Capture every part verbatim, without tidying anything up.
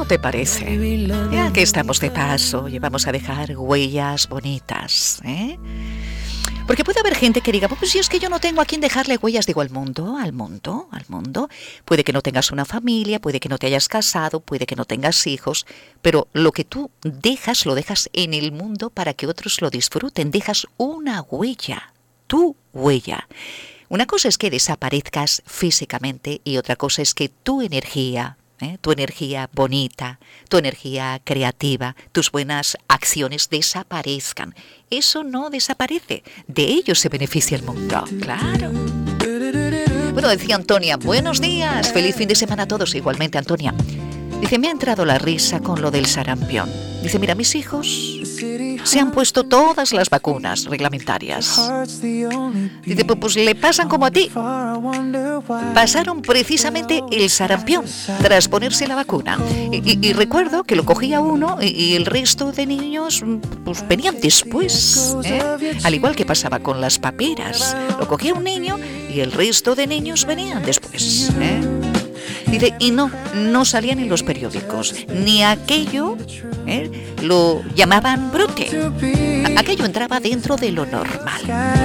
¿No te parece? Ya que estamos de paso y vamos a dejar huellas bonitas, ¿eh? Porque puede haber gente que diga, pues si es que yo no tengo a quién dejarle huellas, digo, al mundo, al mundo, al mundo. Puede que no tengas una familia, puede que no te hayas casado, puede que no tengas hijos, pero lo que tú dejas, lo dejas en el mundo para que otros lo disfruten. Dejas una huella, tu huella. Una cosa es que desaparezcas físicamente y otra cosa es que tu energía, ¿eh? tu energía bonita, tu energía creativa, tus buenas acciones desaparezcan. Eso no desaparece, de ello se beneficia el mundo, claro. Bueno, decía Antonia, buenos días, feliz fin de semana a todos, igualmente Antonia. Dice, me ha entrado la risa con lo del sarampión. Dice, mira, mis hijos se han puesto todas las vacunas reglamentarias. Dice, pues, pues le pasan como a ti. Pasaron precisamente el sarampión tras ponerse la vacuna. Y, y, y recuerdo que lo cogía uno y, y el resto de niños pues, venían después, ¿eh? Al igual que pasaba con las paperas. Lo cogía un niño y el resto de niños venían después, ¿eh? Dice, y no, no salían en los periódicos, ni aquello, ¿eh? Lo llamaban brote. Aquello entraba dentro de lo normal.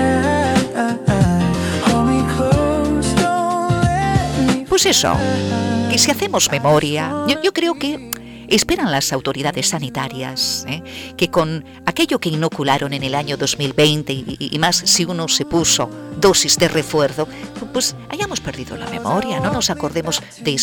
Pues eso, que si hacemos memoria, yo, yo creo que esperan las autoridades sanitarias, ¿eh? que con aquello que inocularon en el año dos mil veinte y, y más si uno se puso dosis de refuerzo, pues hayamos perdido la memoria, no nos acordemos de